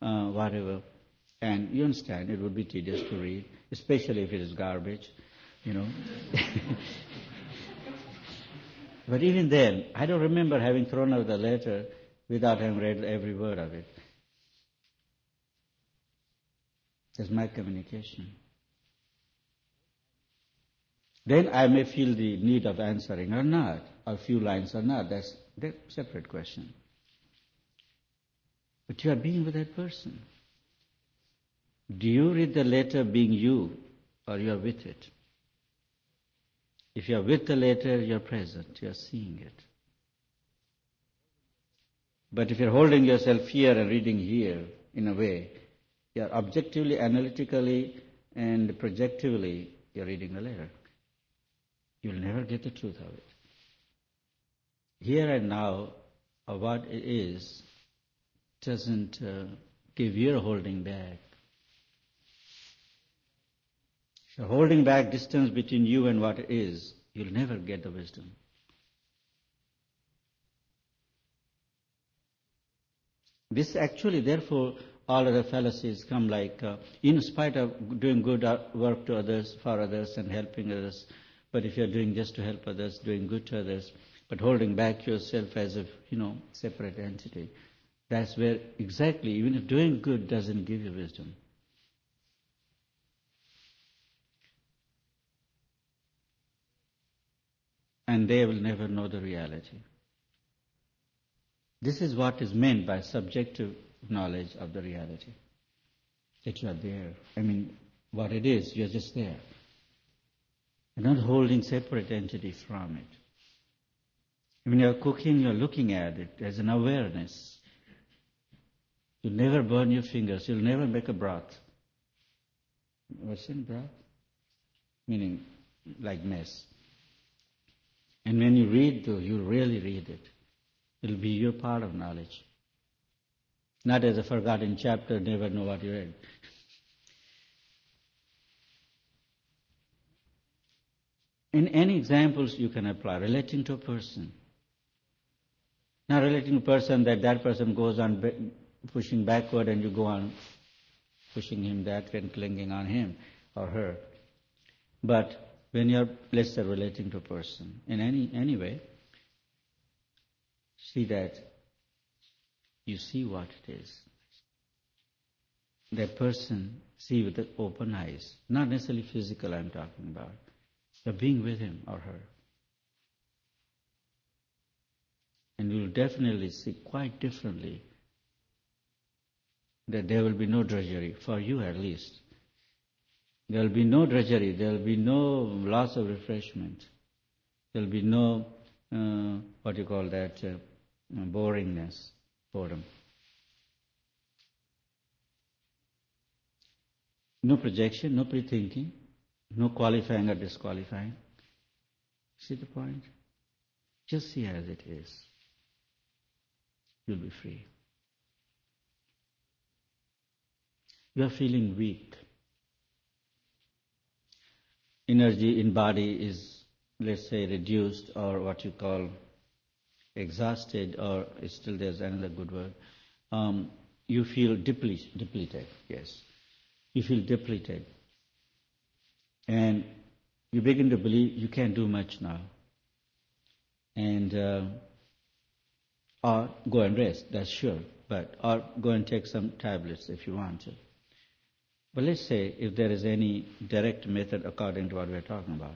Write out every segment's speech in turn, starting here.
whatever. And you understand, it would be tedious to read, especially if it is garbage, you know. But even then, I don't remember having thrown out the letter without having read every word of it. That's my communication. Then I may feel the need of answering or not, or a few lines or not. That's a separate question. But you are being with that person. Do you read the letter being you, or you are with it? If you are with the letter, you are present, you are seeing it. But if you are holding yourself here and reading here, in a way, you are objectively, analytically, and projectively, you are reading the letter. You will never get the truth of it. Here and now, what it is, doesn't give you a holding back. If you're holding back distance between you and what it is, you'll never get the wisdom. This actually, therefore, all other fallacies come like, in spite of doing good work to others, for others, and helping others, but if you're doing just to help others, doing good to others, but holding back yourself as a, separate entity, that's where exactly, even if doing good doesn't give you wisdom. And they will never know the reality. This is what is meant by subjective knowledge of the reality. That you are there. What it is, you're just there. You're not holding separate entity from it. When you're cooking, you're looking at it as an awareness. You'll never burn your fingers. You'll never make a broth. What's in broth? Meaning, like mess. And when you read, though, you really read it. It'll be your part of knowledge. Not as a forgotten chapter, never know what you read. In any examples you can apply, relating to a person. Not relating to a person that person goes on pushing backward and you go on pushing him that and clinging on him or her. But when you're, let's say, relating to a person in any way, see that you see what it is. That person, see with the open eyes. Not necessarily physical I'm talking about. You're being with him or her. And you'll definitely see quite differently that there will be no drudgery, for you at least. There will be no drudgery, there will be no loss of refreshment. There will be no, boringness, boredom. No projection, no pre-thinking, no qualifying or disqualifying. See the point? Just see as it is. You'll be free. You are feeling weak. Energy in body is, let's say, reduced or what you call exhausted, or still there's another good word. You feel depleted, yes. You feel depleted. And you begin to believe you can't do much now. And or go and rest, that's sure. Or go and take some tablets if you want to. But let's say if there is any direct method according to what we're talking about.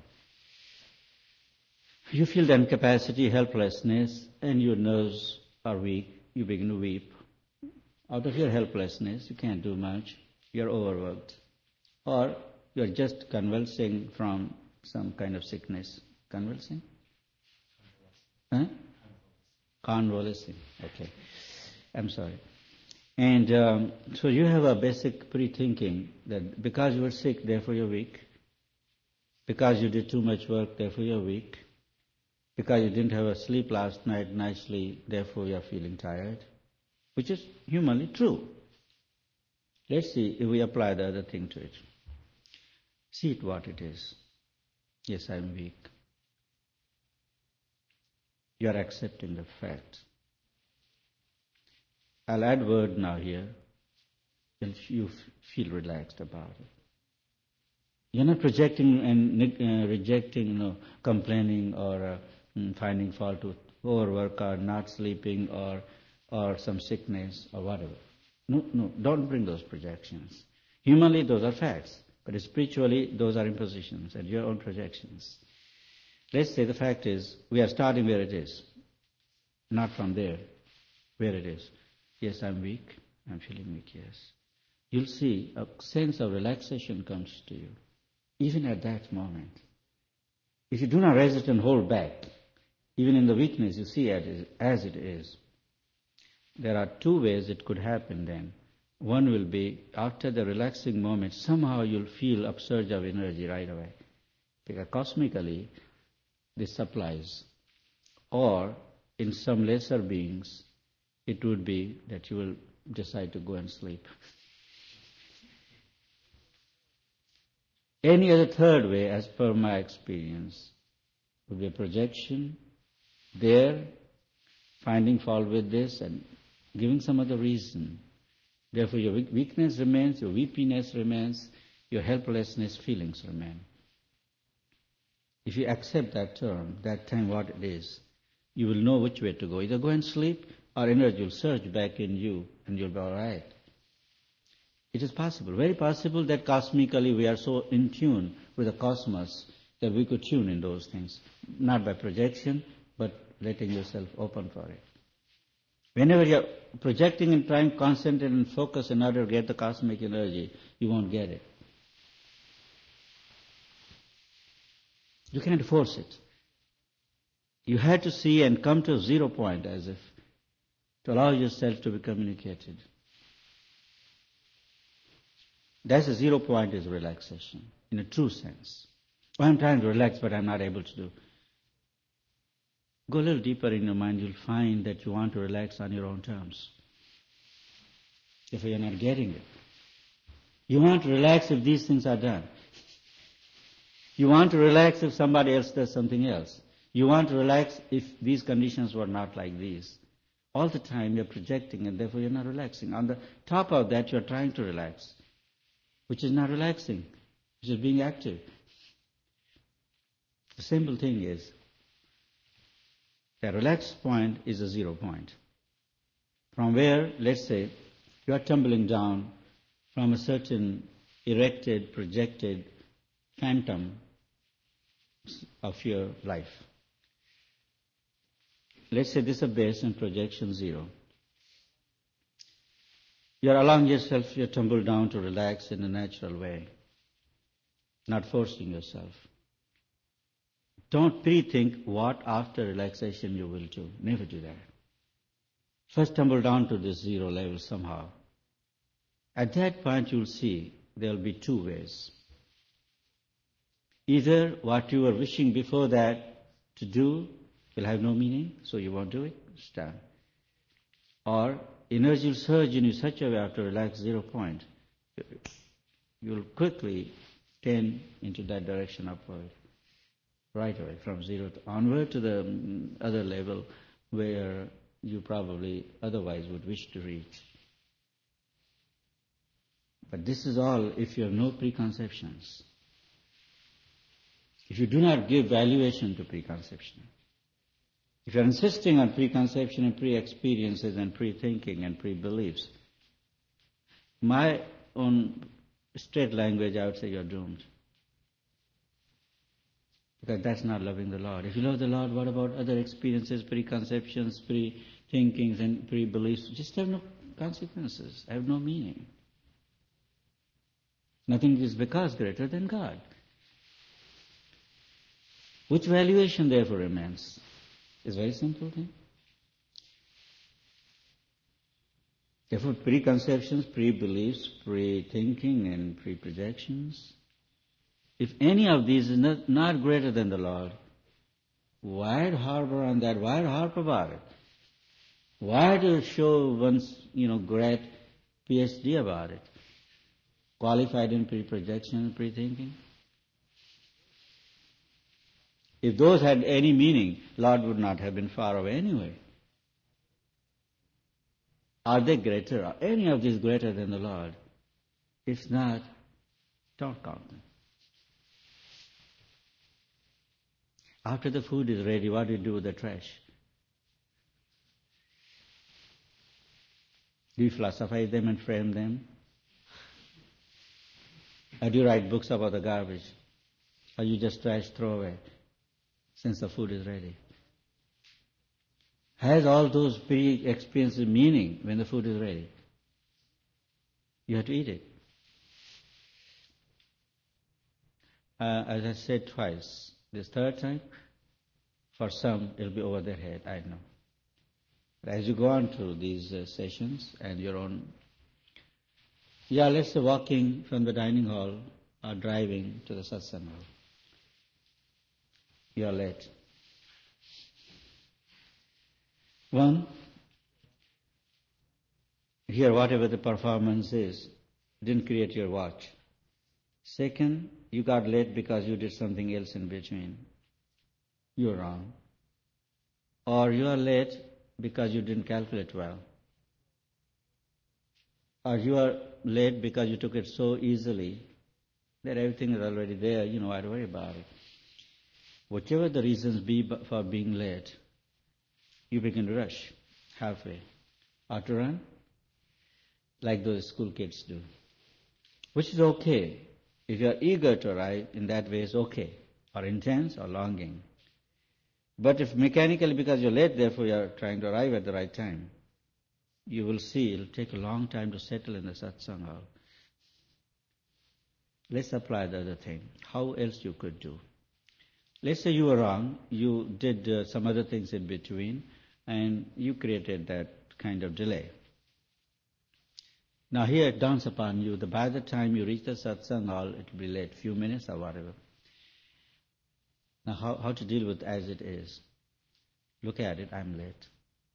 You feel the incapacity, helplessness, and your nerves are weak. You begin to weep. Out of your helplessness, you can't do much. You're overworked. Or you're just convulsing from some kind of sickness. Convulsing? Huh? Convalescing. Okay. I'm sorry. And so you have a basic pre-thinking that because you were sick, therefore you're weak. Because you did too much work, therefore you're weak. Because you didn't have a sleep last night nicely, therefore you're feeling tired. Which is humanly true. Let's see if we apply the other thing to it. See it what it is. Yes, I'm weak. You are accepting the fact. I'll add word now here. you feel relaxed about it. You're not projecting and rejecting, complaining or finding fault with overwork or not sleeping or some sickness or whatever. No, don't bring those projections. Humanly, those are facts, but spiritually, those are impositions and your own projections. Let's say the fact is, we are starting where it is, not from there, where it is. Yes, I'm weak. I'm feeling weak, yes. You'll see a sense of relaxation comes to you, even at that moment. If you do not resist and hold back, even in the weakness, you see it as it is. There are two ways it could happen then. One will be, after the relaxing moment, somehow you'll feel upsurge of energy right away. Because cosmically, this supplies. Or, in some lesser beings, it would be that you will decide to go and sleep. Any other third way, as per my experience, would be a projection, there, finding fault with this and giving some other reason. Therefore, your weakness remains, your weepiness remains, your helplessness feelings remain. If you accept that term, that time what it is, you will know which way to go. Either go and sleep, or energy will surge back in you, and you'll be all right. It is possible, very possible, that cosmically we are so in tune with the cosmos that we could tune in those things, not by projection, but letting yourself open for it. Whenever you're projecting and trying to concentrate and focus in order to get the cosmic energy, you won't get it. You can't force it. You had to see and come to a 0 point, as if to allow yourself to be communicated. That's a 0 point, is relaxation, in a true sense. Well, I'm trying to relax, but I'm not able to do. Go a little deeper in your mind, you'll find that you want to relax on your own terms. If you're not getting it. You want to relax if these things are done. You want to relax if somebody else does something else. You want to relax if these conditions were not like these. All the time you're projecting and therefore you're not relaxing. On the top of that you're trying to relax, which is not relaxing, which is being active. The simple thing is, the relaxed point is a 0 point. From where, let's say, you are tumbling down from a certain erected, projected phantom of your life. Let's say this is based on projection 0. You are allowing yourself, you tumble down to relax in a natural way, not forcing yourself. Don't pre-think what after relaxation you will do. Never do that. First tumble down to this 0 level somehow. At that point you'll see there will be two ways. Either what you were wishing before that to do will have no meaning, so you won't do it, it's done. Or energy will surge in you such a way after relaxed 0 point, you'll quickly tend into that direction upward, right away, from 0 onward to the other level where you probably otherwise would wish to reach. But this is all if you have no preconceptions. If you do not give valuation to preconception, if you are insisting on preconception and pre-experiences and pre-thinking and pre-beliefs, my own straight language, I would say you're doomed. Because that's not loving the Lord. If you love the Lord, what about other experiences, preconceptions, pre-thinkings and pre-beliefs? Just have no consequences, have no meaning. Nothing is because greater than God. Which valuation therefore remains? It's a very simple thing. Therefore, preconceptions, pre-beliefs, pre-thinking and pre-projections, if any of these is not greater than the Lord, why harbor on that? Why harp about it? Why to show one's, great PhD about it? Qualified in pre-projection and pre-thinking? If those had any meaning, Lord would not have been far away anyway. Are they greater? Are any of these greater than the Lord? If not, don't count them. After the food is ready, what do you do with the trash? Do you philosophize them and frame them? Or do you write books about the garbage? Or you just trash throw away since the food is ready? Has all those pre-experiences meaning when the food is ready? You have to eat it. As I said twice, this third time, for some it'll be over their head, I know. But as you go on through these sessions and your own, let's say walking from the dining hall or driving to the satsang hall. You are late. One, here whatever the performance is, didn't create your watch. Second, you got late because you did something else in between. You're wrong. Or you are late because you didn't calculate well. Or you are late because you took it so easily that everything is already there, why worry about it. Whatever the reasons be for being late, you begin to rush halfway. Or to run, like those school kids do. Which is okay. If you are eager to arrive, in that way is okay. Or intense or longing. But if mechanically because you're late, therefore you are trying to arrive at the right time, you will see it'll take a long time to settle in the satsang hall. Let's apply the other thing. How else you could do? Let's say you were wrong, you did some other things in between, and you created that kind of delay. Now here it dawns upon you that by the time you reach the satsang hall, it will be late, few minutes or whatever. Now how to deal with as it is? Look at it, I'm late.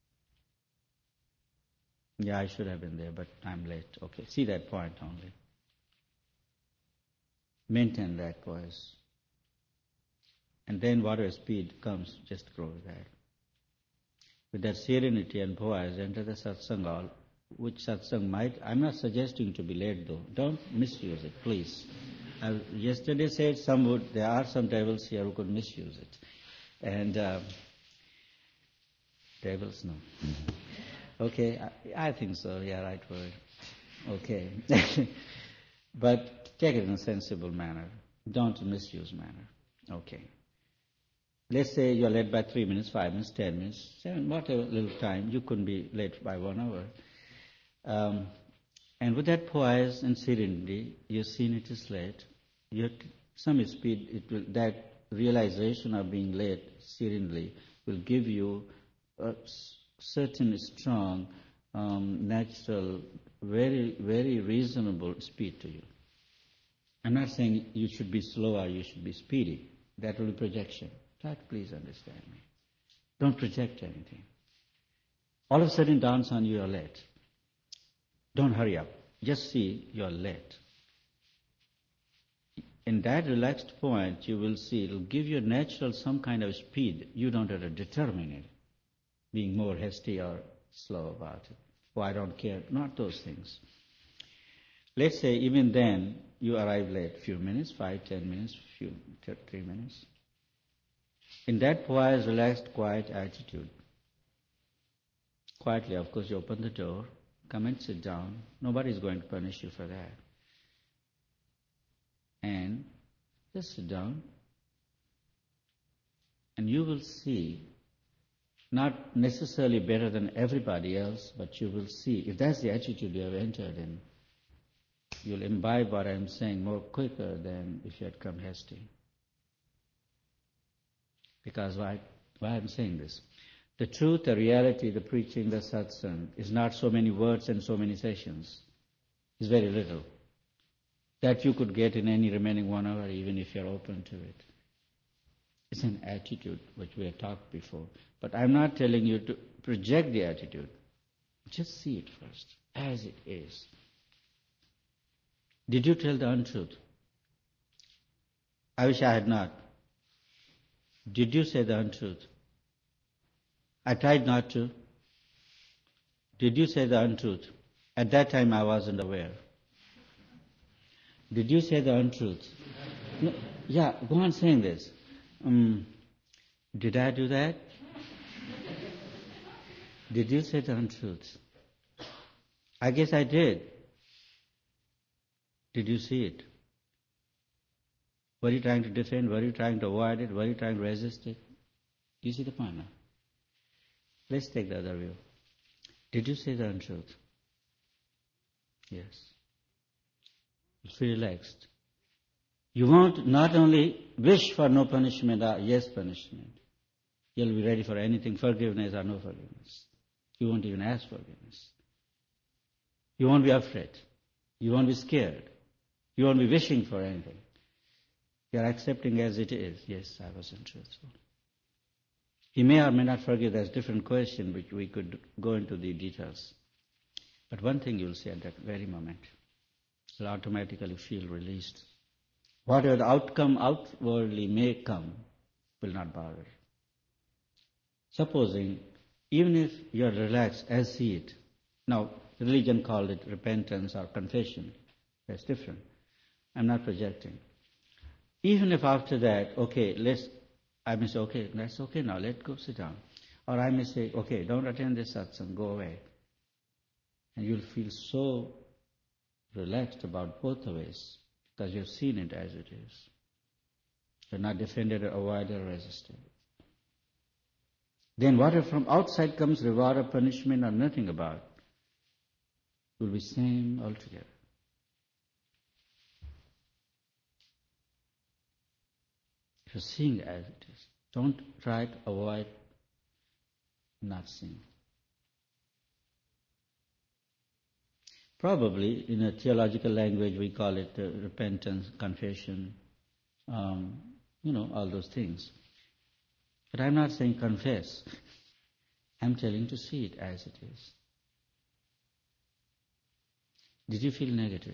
Yeah, I should have been there, but I'm late. Okay, see that point only. Maintain that poise. And then whatever speed comes, just grow with that. With that serenity and poise, enter the satsang hall, which satsang might, I'm not suggesting to be late though. Don't misuse it, please. I yesterday said there are some devils here who could misuse it. And devils, no. Okay, I think so, right word. Okay. But take it in a sensible manner. Don't misuse manner. Okay. Let's say you're late by 3 minutes, 5 minutes, 10 minutes, 7, whatever little time. You couldn't be late by 1 hour. And with that poise and serenity, you've seen it is late. Some speed, that realization of being late serenely will give you a certain strong, natural, very, very reasonable speed to you. I'm not saying you should be slow or you should be speedy. That will be projection. That please understand me. Don't project anything. All of a sudden dawns on you, you're late. Don't hurry up. Just see you're late. In that relaxed point, you will see it'll give you natural some kind of speed. You don't have to determine it, being more hasty or slow about it. Oh, I don't care. Not those things. Let's say even then you arrive late, few minutes, 5, 10 minutes, 3 minutes. In that poised, relaxed, quiet attitude, quietly, of course, you open the door, come and sit down. Nobody is going to punish you for that. And just sit down, and you will see, not necessarily better than everybody else, but you will see, if that's the attitude you have entered in, you'll imbibe what I'm saying more quicker than if you had come hasty. Because why I'm saying this? The truth, the reality, the preaching, the satsang is not so many words and so many sessions. It's very little. That you could get in any remaining 1 hour, even if you're open to it. It's an attitude which we have talked before. But I'm not telling you to project the attitude. Just see it first, as it is. Did you tell the untruth? I wish I had not. Did you say the untruth? I tried not to. Did you say the untruth? At that time I wasn't aware. Did you say the untruth? No, yeah, go on saying this. Did I do that? Did you say the untruth? I guess I did. Did you see it? Were you trying to defend? Were you trying to avoid it? Were you trying to resist it? Do you see the point now? Let's take the other view. Did you say the untruth? Yes. Feel relaxed. You won't not only wish for no punishment or yes punishment. You'll be ready for anything, forgiveness or no forgiveness. You won't even ask forgiveness. You won't be afraid. You won't be scared. You won't be wishing for anything. You're accepting as it is. Yes, I was untruthful. He may or may not forgive. That's a different question, which we could go into the details. But one thing you'll see at that very moment, you'll automatically feel released. Whatever the outcome outwardly may come will not bother. Supposing, even if you're relaxed as see it, now religion called it repentance or confession. That's different. I'm not projecting. Even if after that, I may say, okay, that's okay now, let's go sit down. Or I may say, okay, don't attend this satsang, go away. And you'll feel so relaxed about both the ways because you've seen it as it is. You're not defended or avoided or resisted. Then whatever from outside comes, reward or punishment or nothing about, will be same altogether. If you're seeing it as it is, don't try to avoid not seeing. Probably in a theological language we call it repentance, confession, all those things. But I'm not saying confess. I'm telling to see it as it is. Did you feel negative?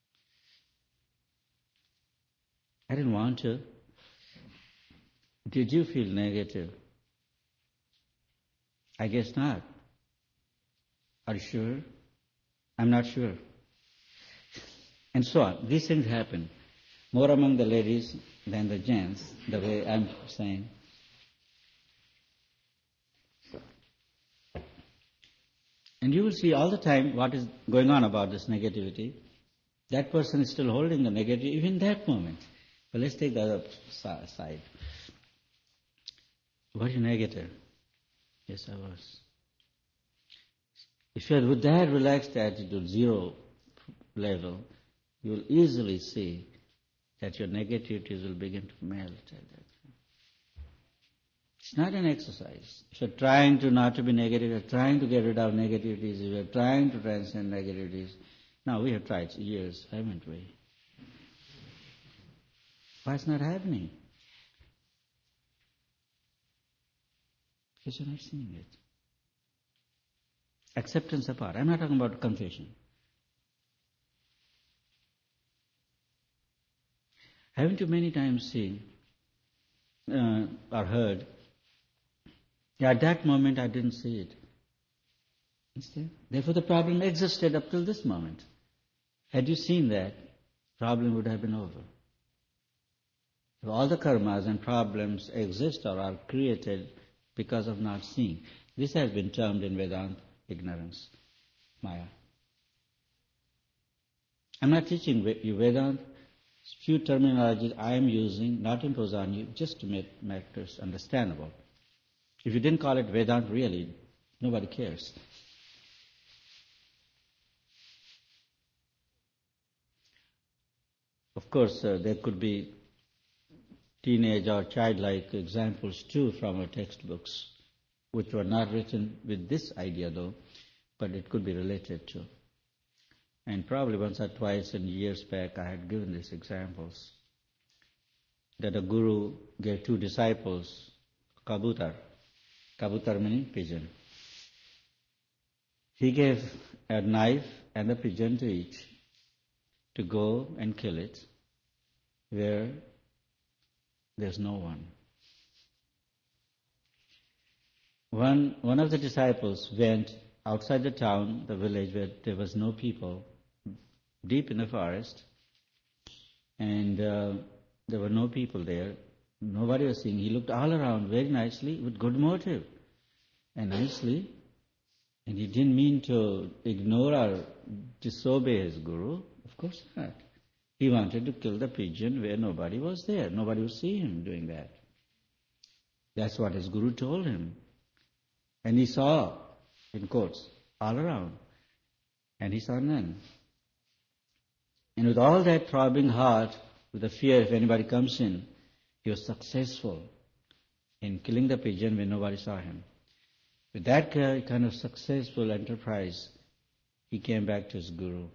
I didn't want to. Did you feel negative? I guess not. Are you sure? I'm not sure. And so on. These things happen. More among the ladies than the gents, the way I'm saying. And you will see all the time what is going on about this negativity. That person is still holding the negative even in that moment. But let's take the other side. Were you negative? Yes, I was. If you are with that relaxed attitude, zero level, you will easily see that your negativities will begin to melt at that. It's not an exercise. If you're trying to not to be negative, you're trying to get rid of negativities, if you're trying to transcend negativities. Now, we have tried years, haven't we? Why it's not happening? Because you're not seeing it. Acceptance apart. I'm not talking about confession. Haven't you many times seen or heard, at that moment I didn't see it. Understand? Therefore the problem existed up till this moment. Had you seen that, problem would have been over. If all the karmas and problems exist or are created because of not seeing. This has been termed in Vedanta ignorance, Maya. I'm not teaching you Vedanta. Few terminologies I am using, not impose on you, just to make matters understandable. If you didn't call it Vedanta, really, nobody cares. Of course, there could be teenage or childlike examples too from our textbooks, which were not written with this idea though, but it could be related to. And probably once or twice in years back I had given these examples. That a guru gave two disciples kabutar. Kabutar meaning pigeon. He gave a knife and a pigeon to each to go and kill it where there's no one. One of the disciples went outside the town, the village where there was no people, deep in the forest, And there were no people there. Nobody was seeing. He looked all around very nicely with good motive and nicely. And he didn't mean to ignore or disobey his guru. Of course not. He wanted to kill the pigeon where nobody was there. Nobody would see him doing that. That's what his guru told him. And he saw, in quotes, all around. And he saw none. And with all that throbbing heart, with the fear if anybody comes in, he was successful in killing the pigeon when nobody saw him. With that kind of successful enterprise, he came back to his guru.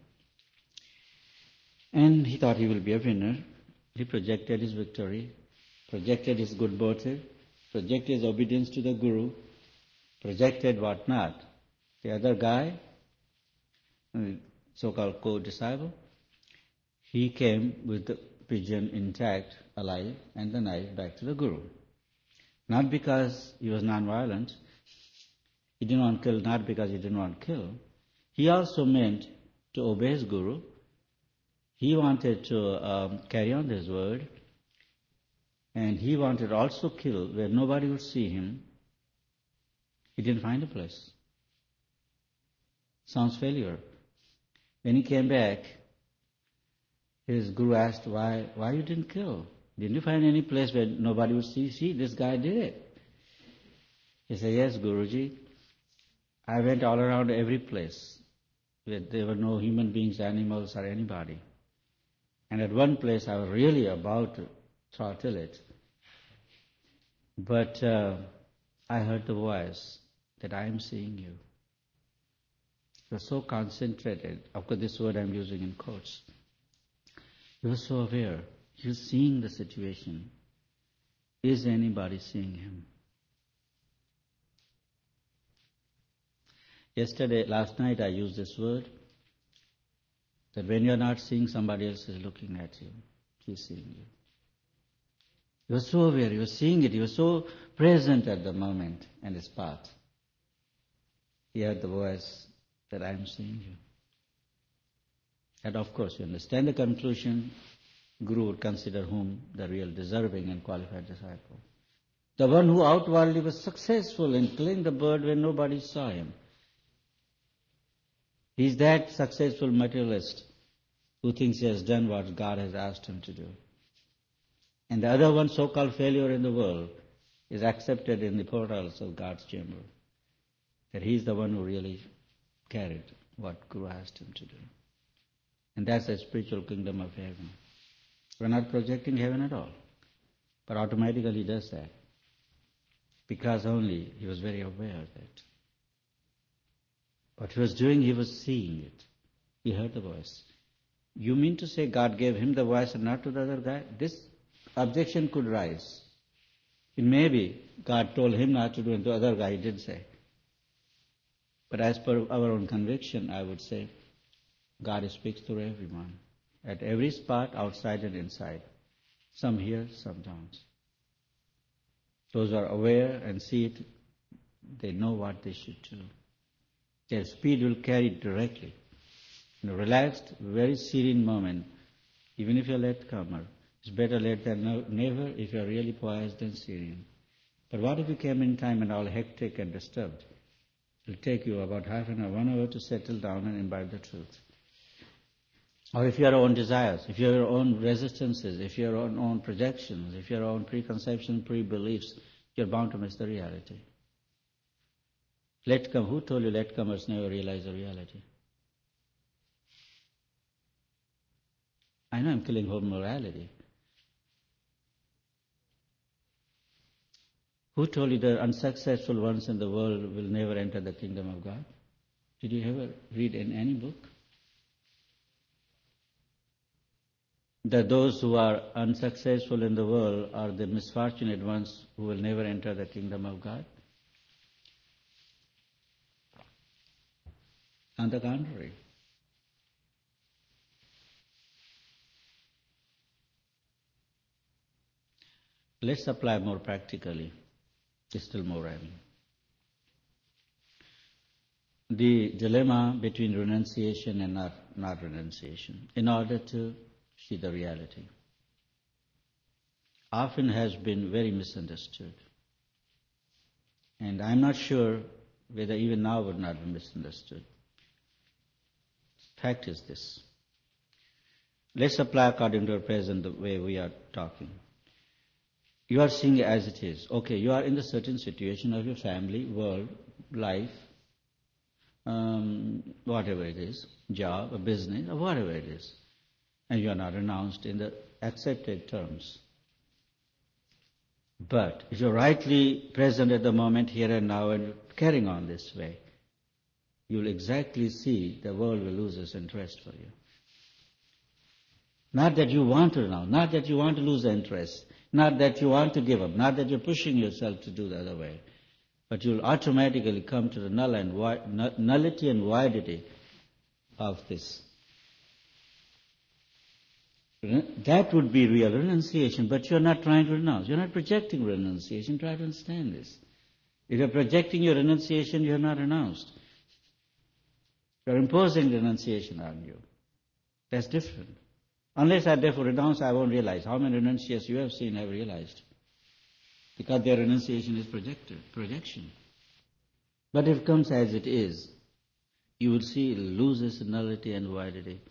And he thought he will be a winner. He projected his victory, projected his good motive, projected his obedience to the guru, projected what not. The other guy, so-called co-disciple, he came with the pigeon intact, alive, and the knife back to the guru. Not because he was non-violent. He didn't want to kill, not because he didn't want to kill. He also meant to obey his guru. He wanted to carry on his word. And he wanted also kill where nobody would see him. He didn't find a place. Sounds failure. When he came back, his guru asked, why you didn't kill? Didn't you find any place where nobody would see? See, this guy did it. He said, yes, Guruji. I went all around every place where there were no human beings, animals, or anybody. And at one place I was really about to throttle it. But I heard the voice that I am seeing you. He was so concentrated. Of course, this word I'm using in quotes. He was so aware. He was seeing the situation. Is anybody seeing him? Last night I used this word, that when you're not seeing, somebody else is looking at you. He's seeing you. He was so aware, he was seeing it, he was so present at the moment and his path. He heard the voice that I am seeing you. And of course, you understand the conclusion, Guru would consider whom the real deserving and qualified disciple. The one who outwardly was successful in killing the bird when nobody saw him. He is that successful materialist who thinks he has done what God has asked him to do. And the other one, so-called failure in the world, is accepted in the portals of God's chamber. That he is the one who really carried what Guru asked him to do. And that's the spiritual kingdom of heaven. We're not projecting heaven at all, but automatically he does that. Because only he was very aware of it. What he was doing, he was seeing it. He heard the voice. You mean to say God gave him the voice and not to the other guy? This objection could rise. It may be God told him not to do it, the other guy did say. But as per our own conviction, I would say, God speaks through everyone, at every spot, outside and inside. Some here, some don't. Those who are aware and see it, they know what they should do. Their speed will carry it directly. In a relaxed, very serene moment, even if you're latecomer, it's better late than never if you're really poised and serene. But what if you came in time and all hectic and disturbed? It'll take you about half an hour, 1 hour to settle down and imbibe the truth. Or if you have your own desires, if you have your own resistances, if you have your own projections, if you have your own preconceptions, pre-beliefs, you're bound to miss the reality. Who told you latecomers never realize the reality? I know I'm killing whole morality. Who told you the unsuccessful ones in the world will never enter the kingdom of God? Did you ever read in any book? That those who are unsuccessful in the world are the misfortunate ones who will never enter the kingdom of God? On the contrary. Let's apply more practically, still more. The dilemma between renunciation and not renunciation. In order to see the reality. Often has been very misunderstood. And I'm not sure whether even now would not be misunderstood. Fact is this. Let's apply according to our present the way we are talking. You are seeing as it is. Okay, you are in the certain situation of your family, world, life, whatever it is, job, a business, or whatever it is. And you are not renounced in the accepted terms. But if you're rightly present at the moment, here and now, and carrying on this way, you'll exactly see the world will lose its interest for you. Not that you want to renounce, not that you want to lose the interest, not that you want to give up, not that you're pushing yourself to do the other way, but you'll automatically come to the nullity and voidity of this. That would be real renunciation, but you're not trying to renounce. You're not projecting renunciation. Try to understand this. If you're projecting your renunciation, you have not renounced. You're imposing renunciation on you. That's different. Unless I therefore renounce, I won't realize. How many renunciations you have seen have realized? Because their renunciation is projection. But if it comes as it is, you will see it loses nullity and voidity.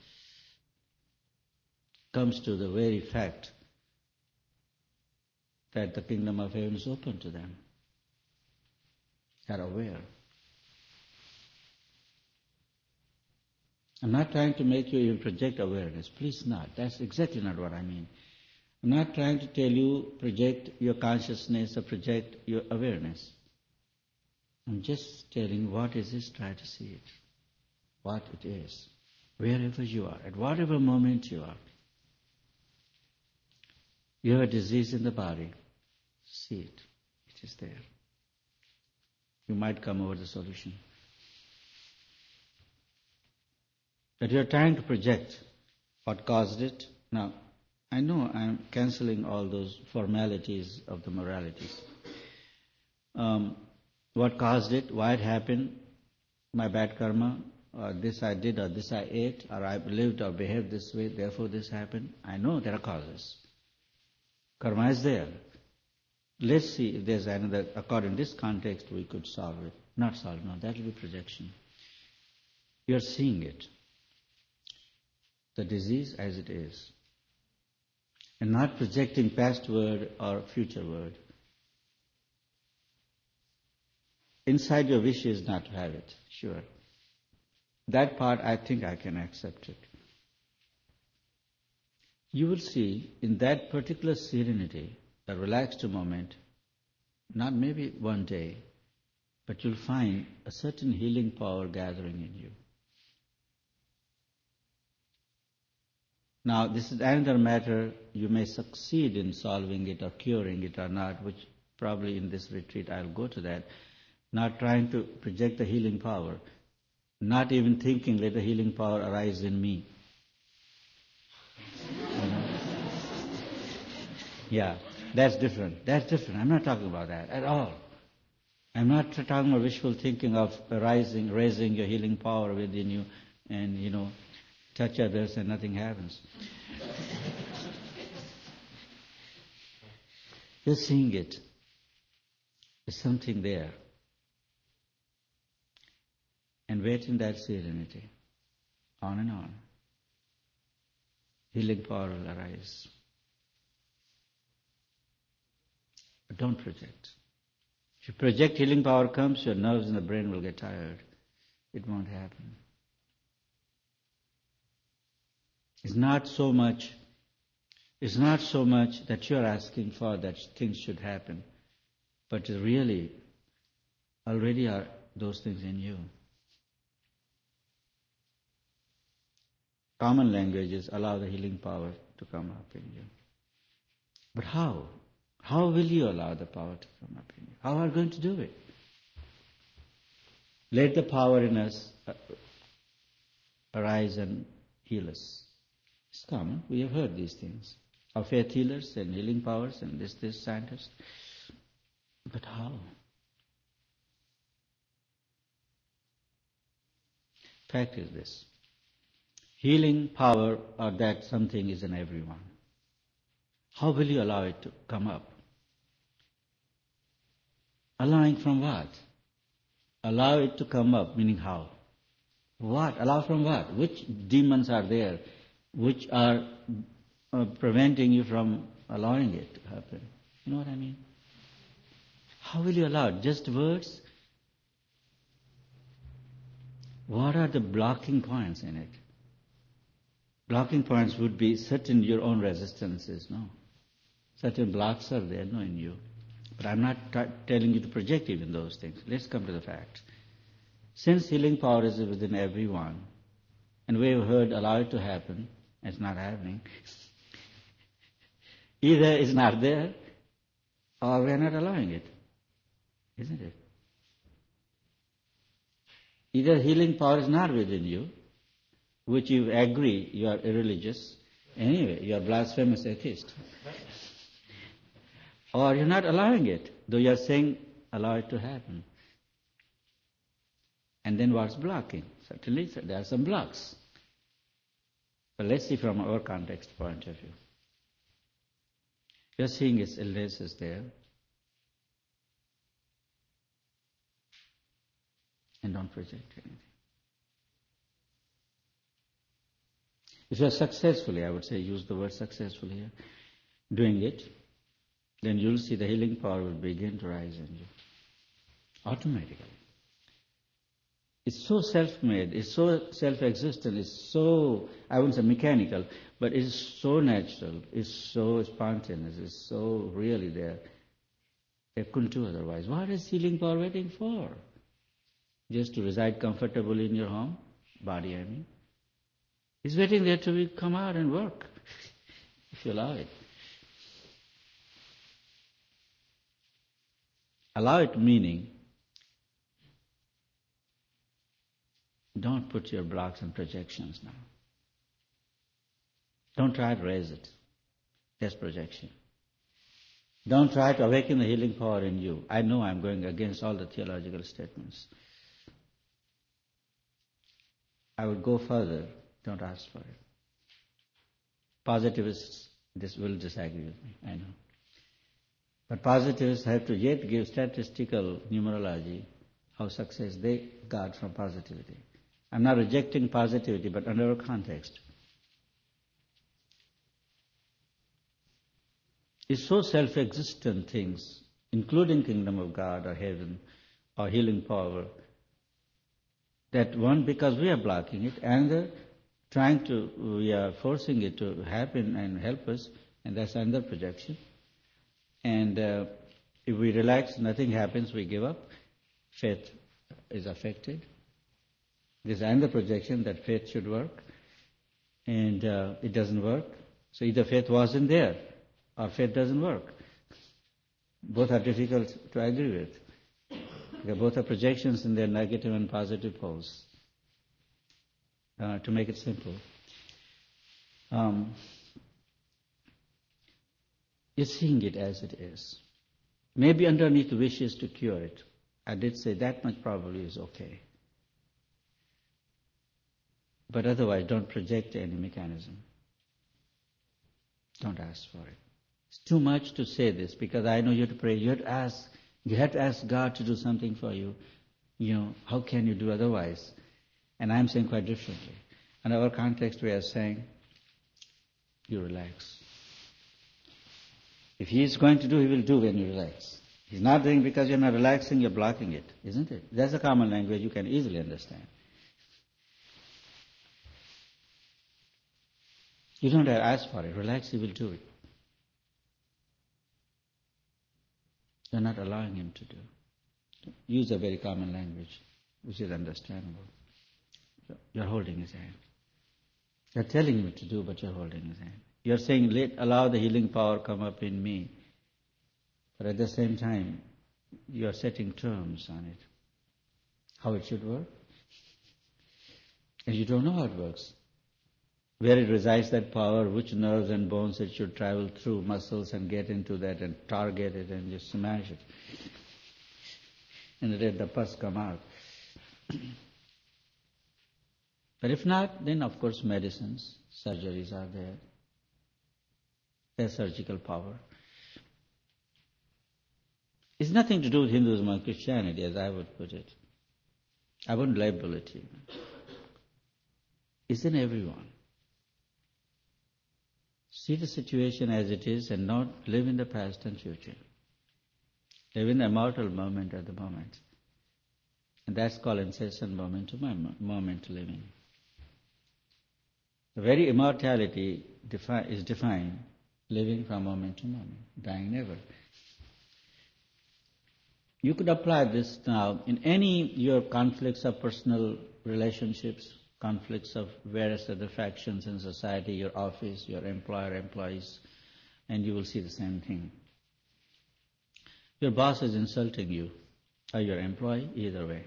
Comes to the very fact that the kingdom of heaven is open to them. They are aware. I'm not trying to make you even project awareness. Please not. That's exactly not what I mean. I'm not trying to tell you project your consciousness or project your awareness. I'm just telling what is this, try to see it. What it is. Wherever you are, at whatever moment you are. You have a disease in the body. See it. It is there. You might come over the solution. But you are trying to project what caused it. Now, I know I'm cancelling all those formalities of the moralities. What caused it, why it happened, my bad karma, or this I did, or this I ate, or I lived or behaved this way, therefore this happened. I know there are causes. Karma is there. Let's see if there's another, according to this context, we could solve it. Not solve, no, that will be projection. You're seeing it. The disease as it is. And not projecting past word or future word. Inside your wish is not to have it, sure. That part I think I can accept it. You will see in that particular serenity, a relaxed moment, not maybe one day, but you'll find a certain healing power gathering in you. Now, this is another matter, you may succeed in solving it or curing it or not, which probably in this retreat I'll go to that. Not trying to project the healing power, not even thinking let the healing power arise in me. Yeah, that's different. That's different. I'm not talking about that at all. I'm not talking about wishful thinking of raising your healing power within you and, touch others and nothing happens. You're seeing it. There's something there. And wait in that serenity. On and on. Healing power will arise. But don't project. If you project, healing power comes, your nerves and the brain will get tired. It won't happen. It's not so much that you're asking for that things should happen, but really already are those things in you. Common languages allow the healing power to come up in you. But how? How will you allow the power to come up in you? How are you going to do it? Let the power in us arise and heal us. It's common. We have heard these things. Our faith healers and healing powers and this scientist. But how? Fact is this. healing power or that something is in everyone. How will you allow it to come up? Allowing from what? Allow it to come up, meaning how? What? Allow from what? Which demons are there which are preventing you from allowing it to happen? You know what I mean? How will you allow it? Just words? What are the blocking points in it? Blocking points would be certain your own resistances, no? Certain blocks are there, no, in you. But I'm not telling you to project even those things. Let's come to the fact. Since healing power is within everyone, and we have heard allow it to happen, and it's not happening, either it's not there, or we are not allowing it. Isn't it? Either healing power is not within you, which you agree you are irreligious, anyway, you are blasphemous atheist. Or you're not allowing it, though you're saying allow it to happen. And then what's blocking? Certainly there are some blocks. But let's see from our context point of view. You're seeing its illness is there. And don't project anything. If you're successfully, I would say use the word successful here, doing it, then you'll see the healing power will begin to rise in you. Automatically. It's so self-made, it's so self-existent, it's so, I wouldn't say mechanical, but it's so natural, it's so spontaneous, it's so really there. They couldn't do otherwise. What is healing power waiting for? Just to reside comfortably in your home, body I mean. It's waiting there to come out and work, if you allow it. Allow it meaning, don't put your blocks and projections now. Don't try to raise it. That's projection. Don't try to awaken the healing power in you. I know I'm going against all the theological statements. I would go further. Don't ask for it. Positivists will disagree with me, I know. But positivists have to yet give statistical numerology how success they got from positivity. I'm not rejecting positivity, but under a context. It's so self-existent things, including kingdom of God or heaven or healing power, that one, because we are blocking it, and we are forcing it to happen and help us, and that's another projection. And if we relax, nothing happens, we give up, faith is affected. There's another projection that faith should work, and it doesn't work. So either faith wasn't there, or faith doesn't work. Both are difficult to agree with. Because both are projections in their negative and positive poles. To make it simple. You're seeing it as it is. Maybe underneath wishes to cure it. I did say that much probably is okay. But otherwise, don't project any mechanism. Don't ask for it. It's too much to say this because I know you have to pray. You have to ask God to do something for you. How can you do otherwise? And I'm saying quite differently. In our context, we are saying, you relax. If He is going to do, He will do when you relax. He's not doing because you're not relaxing, you're blocking it, isn't it? That's a common language you can easily understand. You don't have to ask for it. Relax, He will do it. You're not allowing Him to do. Use a very common language, which is understandable. You're holding His hand. You're telling Him to do, but you're holding His hand. You're saying, allow the healing power come up in me. But at the same time, you're setting terms on it. How it should work. And you don't know how it works. Where it resides, that power, which nerves and bones it should travel through, muscles, and get into that and target it and just smash it. And let the pus come out. But if not, then of course medicines, surgeries are there. There's surgical power. It's nothing to do with Hinduism or Christianity, as I would put it. I wouldn't label it even. It's in everyone. See the situation as it is and not live in the past and future. Live in the immortal moment at the moment. And that's called incessant moment living. The very immortality is defined living from moment to moment, dying never. You could apply this now in any your conflicts of personal relationships, conflicts of various other factions in society, your office, your employer, employees, and you will see the same thing. Your boss is insulting you, or your employee, either way.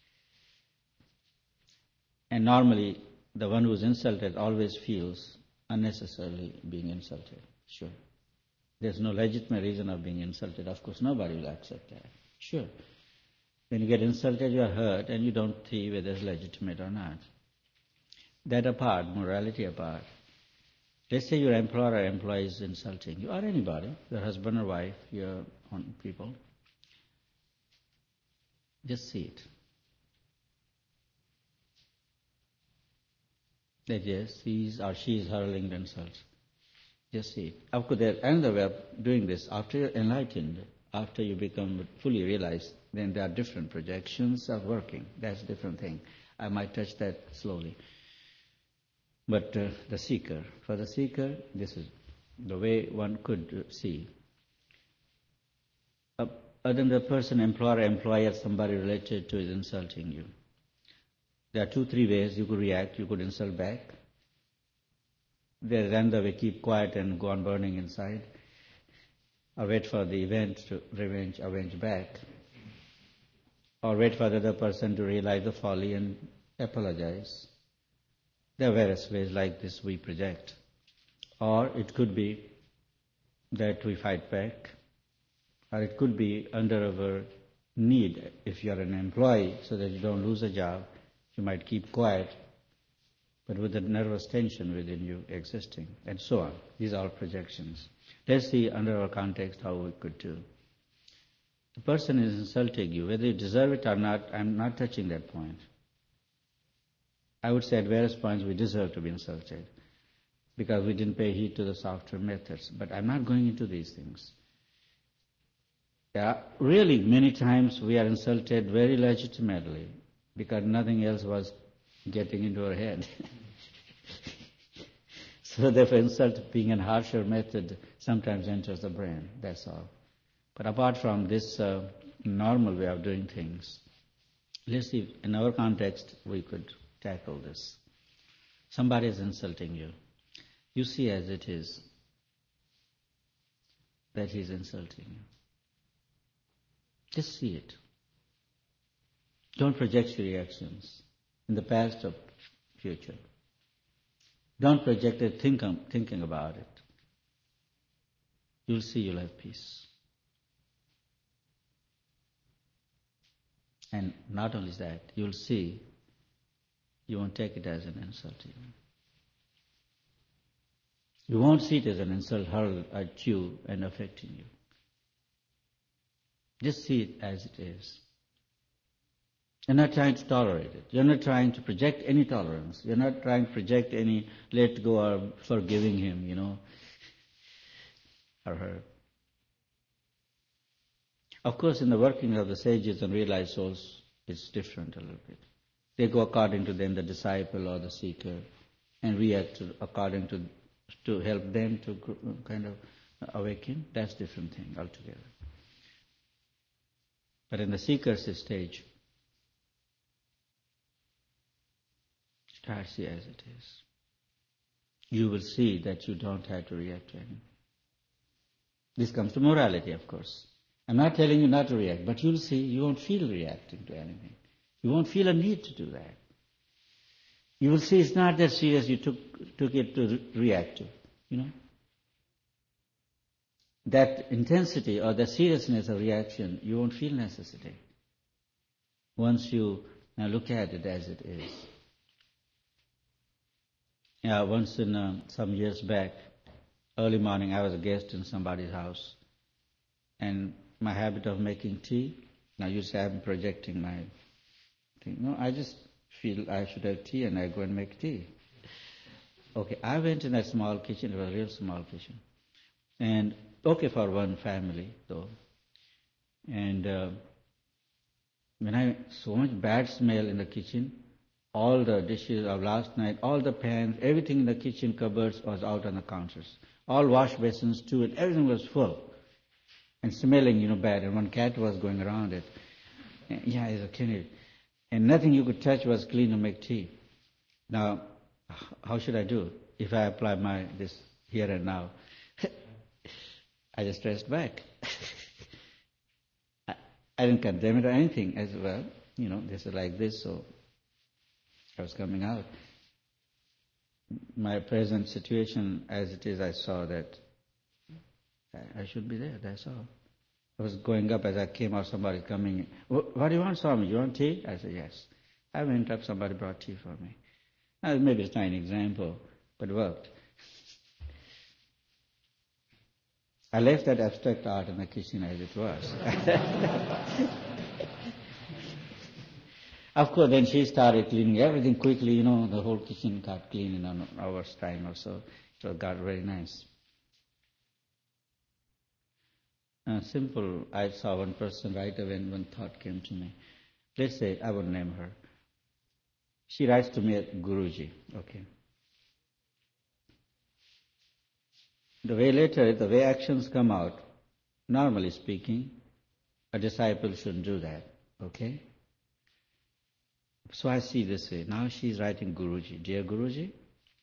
And normally, the one who is insulted always feels unnecessarily being insulted. Sure. There's no legitimate reason of being insulted. Of course, nobody will accept that. Sure. When you get insulted, you are hurt, and you don't see whether it's legitimate or not. That apart, morality apart. Let's say your employer or employee is insulting you, or anybody, your husband or wife, your own people. Just see it. That yes, he is or she is hurling the insults. Just see it. Of course, there's another way of doing this. After you're enlightened, after you become fully realized, then there are different projections of working. That's a different thing. I might touch that slowly. But the seeker, for the seeker, this is the way one could see. Other than the person, employer, employer, somebody related to is insulting you. There are 2-3 ways you could react. You could insult back. There is another way, keep quiet and go on burning inside. Or wait for the event to avenge back. Or wait for the other person to realize the folly and apologize. There are various ways like this we project. Or it could be that we fight back. Or it could be under our need, if you are an employee, so that you don't lose a job, you might keep quiet, but with the nervous tension within you existing, and so on. These are all projections. Let's see under our context how we could do. The person is insulting you, whether you deserve it or not, I'm not touching that point. I would say at various points we deserve to be insulted, because we didn't pay heed to the softer methods, but I'm not going into these things. Yeah, really, many times we are insulted very legitimately because nothing else was getting into our head. So therefore, insult being a harsher method sometimes enters the brain, that's all. But apart from this normal way of doing things, let's see, if in our context, we could tackle this. Somebody is insulting you. You see as it is that he is insulting you. Just see it. Don't project your reactions in the past or future. Don't project it thinking about it. You'll see you'll have peace. And not only that, you'll see you won't take it as an insult even. You won't see it as an insult hurled at you and affecting you. Just see it as it is. You're not trying to tolerate it. You're not trying to project any tolerance. You're not trying to project any let go or forgiving him, or her. Of course, in the working of the sages and realized souls, it's different a little bit. They go according to them, the disciple or the seeker, and react according to help them to kind of awaken. That's a different thing altogether. But in the seeker's stage, start see as it is. You will see that you don't have to react to anything. This comes to morality, of course. I'm not telling you not to react, but you'll see you won't feel reacting to anything. You won't feel a need to do that. You will see it's not that serious you took it to react to, That intensity or the seriousness of reaction, you won't feel necessity. Once you now look at it as it is. Yeah, once in some years back, early morning, I was a guest in somebody's house, and my habit of making tea. Now you say I'm projecting my thing. No, I just feel I should have tea, and I go and make tea. Okay, I went in a small kitchen. It was a real small kitchen, and okay for one family though. And when I so much bad smell in the kitchen, all the dishes of last night, all the pans, everything in the kitchen cupboards was out on the counters. All wash basins too, and everything was full and smelling, bad. And one cat was going around it. And, yeah, it's a kid. And nothing you could touch was clean to make tea. Now, how should I do if I apply this here and now? I just pressed back. I didn't condemn it or anything as well. This is like this, so I was coming out. My present situation as it is, I saw that I should be there, that's all. I was going up as I came out, somebody coming in. What do you want, Swami? You want tea? I said, yes. I went up, somebody brought tea for me. Now, maybe it's not an example, but it worked. I left that abstract art in the kitchen as it was. Of course, then she started cleaning everything quickly, the whole kitchen got clean in an hour's time or so. So it got very nice. Simple, I saw one person right away and one thought came to me. Let's say, I won't name her. She writes to me at Guruji, okay. The way actions come out, normally speaking, a disciple shouldn't do that, okay? So I see this way. Now she's writing Guruji. Dear Guruji,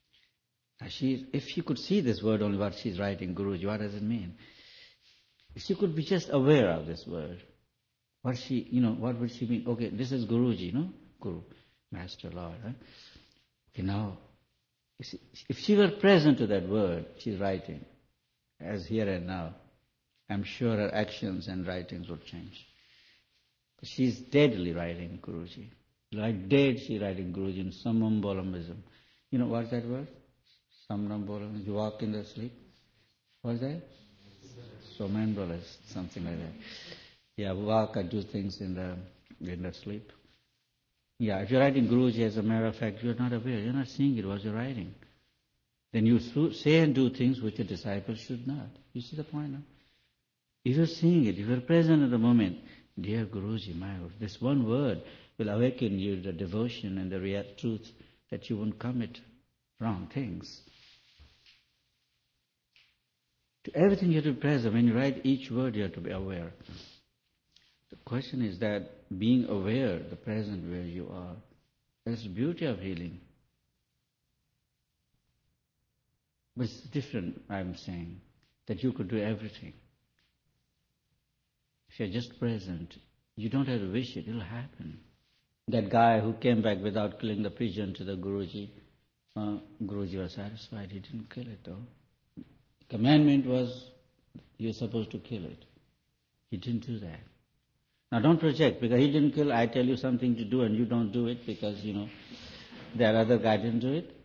if she could see this word only, what she's writing, Guruji, what does it mean? If she could be just aware of this word, what would she mean? Okay, this is Guruji, Guru, Master, Lord. Huh? Okay, now, if she were present to that word she's writing, as here and now, I'm sure her actions and writings would change. But she's deadly writing Guruji. Like dead, she's writing Guruji in somnambulism. What's that word? Somnambulism. You walk in the sleep. What's that? Somnambulist, something like that. Yeah, walk or do things in the sleep. Yeah, if you're writing Guruji, as a matter of fact, you're not aware. You're not seeing it what you're writing. Then you say and do things which a disciple should not. You see the point now? If you're seeing it, if you're present at the moment, dear Guruji, this one word will awaken you the devotion and the real truth that you won't commit wrong things. To everything you have to be present. When you write each word, you have to be aware. The question is that being aware, the present where you are, that's the beauty of healing. But it's different, I'm saying, that you could do everything. If you're just present, you don't have to wish it, it'll happen. That guy who came back without killing the pigeon to the Guruji, Guruji was satisfied, he didn't kill it though. Commandment was, you're supposed to kill it. He didn't do that. Now don't project, because he didn't kill, I tell you something to do and you don't do it because, that other guy didn't do it.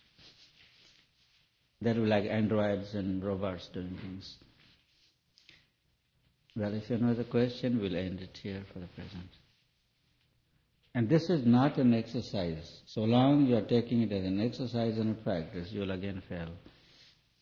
That will be like androids and robots doing things. Well, if you have another question, we'll end it here for the present. And this is not an exercise. So long you are taking it as an exercise and a practice, you'll again fail.